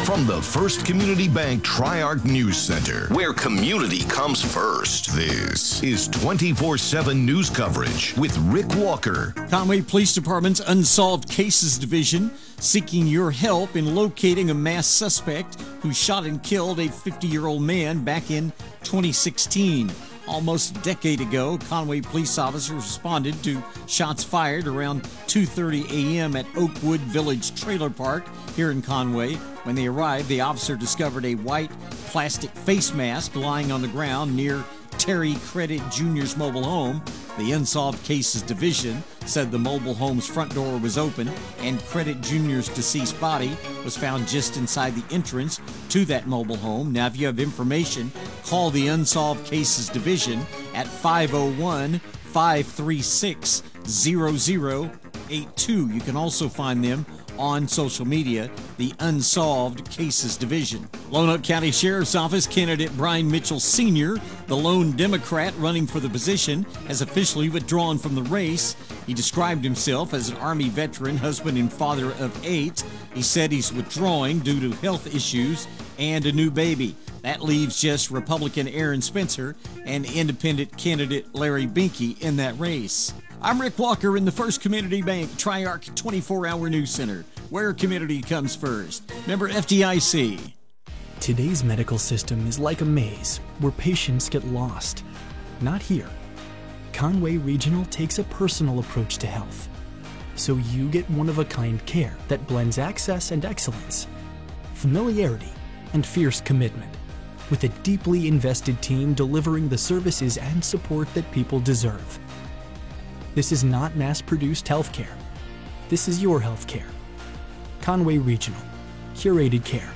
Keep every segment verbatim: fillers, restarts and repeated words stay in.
From the First Community Bank Tri-Arc News Center, where community comes first, this is twenty-four seven news coverage with Rick Walker. Conway Police Department's Unsolved Cases Division seeking your help in locating a mass suspect who shot and killed a fifty-year-old man back in twenty sixteen. Almost a decade ago, Conway police officers responded to shots fired around two thirty a.m. at Oakwood Village Trailer Park here in Conway. When they arrived, the officer discovered a white plastic face mask lying on the ground near Terry Credit Junior's mobile home. The Unsolved Cases Division said the mobile home's front door was open and Credit Junior's deceased body was found just inside the entrance to that mobile home. Now, if you have information, call the Unsolved Cases Division at five oh one, five three six, zero zero eight two. You can also find them on social media, the Unsolved Cases Division. Lonoke County Sheriff's Office candidate Brian Mitchell Senior, the lone Democrat running for the position, has officially withdrawn from the race. He described himself as an Army veteran, husband and father of eight. He said he's withdrawing due to health issues and a new baby. That leaves just Republican Aaron Spencer and independent candidate Larry Binky in that race. I'm Rick Walker in the First Community Bank Tri-Arc twenty-four hour News Center, where community comes first. Member F D I C. Today's medical system is like a maze where patients get lost. Not here. Conway Regional takes a personal approach to health, so you get one-of-a-kind care that blends access and excellence, familiarity and fierce commitment, with a deeply invested team delivering the services and support that people deserve. This is not mass-produced healthcare. This is your healthcare. Conway Regional. Curated care.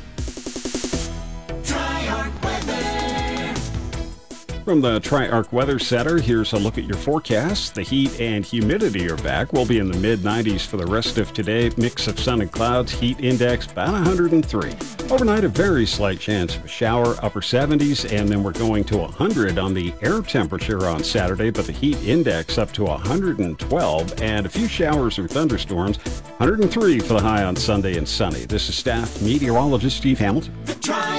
Tri-Arc Weather. From the Tri-Arc Weather Center, here's a look at your forecast. The heat and humidity are back. We'll be in the mid nineties for the rest of today. Mix of sun and clouds. Heat index about one hundred three. Overnight, a very slight chance of a shower, upper seventies, and then we're going to one hundred on the air temperature on Saturday, but the heat index up to one hundred twelve, and a few showers or thunderstorms. one hundred three for the high on Sunday and sunny. This is staff meteorologist Steve Hamilton. The Tri-